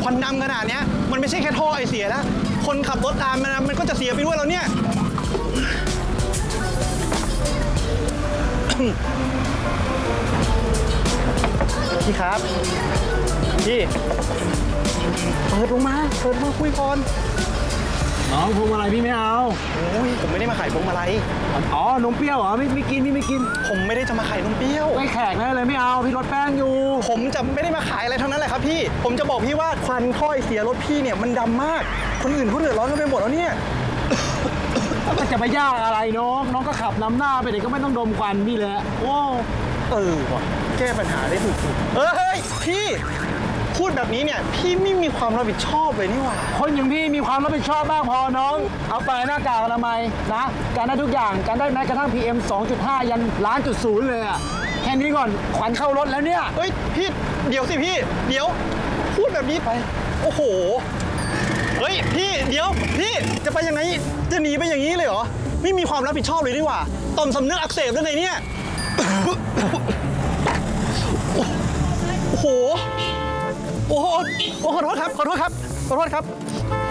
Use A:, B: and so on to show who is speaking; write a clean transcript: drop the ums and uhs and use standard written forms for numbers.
A: ควันดำขนาดนี้มันไม่ใช่แค่ท่อไอเสียแล้วคนขับรถตามมันก็จะเสียไปด้วยแล้วเนี่ยพี่ครับพี่เปิดลงมาคุยก่อน
B: น้องพวงมาลัยพี่ไม่เอา
A: โอ้ยผมไม่ได้มาขายพวงมาลัย
B: อ๋อนมเปรี้ยวเหรอไม่กินพี่ไม่กิน
A: ผมไม่ได้จะมาขายนมเปรี้ยว
B: ไม่แขกนะเลยไม่เอาพี่รถแป้งอยู่
A: ผมจะไม่ได้มาขายอะไรทั้งนั้นแหละครับพี่ผมจะบอกพี่ว่าควันท่อไอเสียรถพี่เนี่ยมันดำมากคนอื่นเขาเดือดร้อนกันไปหมดแล้วเนี่ย
B: ก็จะไปยากอะไรน้องก็ขับนำหน้าไปเด็กก็ไม่ต้องดมควันนี่แหละโอ้
A: ว่ะแก้ปัญหาได้ถูกเฮ้ยพี่พูดแบบนี้เนี่ยพี่ไม่มีความรับผิดชอบเลยนี่หว่า
B: คนอย่างพี่มีความรับผิดชอบบ้างพอน้องเอาไปหน้ากากอนามัยนะการได้ทุกอย่างการได้แม้กระทั่ง PM 2.5 ยัน1.0เลยอะแค่นี้ก่อนควันเข้ารถแล้วเนี่ย
A: เฮ้ยพี่เดี๋ยวสิพี่เดี๋ยวพูดแบบนี้ไปโอ้โหเฮ้ยพี่เดี๋ยวพี่จะไปยังไงจะหนีไปอย่างนี้เลยเหรอไม่มีความรับผิดชอบเลยนี่หว่าต่อมสำนึกอักเสบแล้วไงเนี่ยโอ้โหขอโทษครับ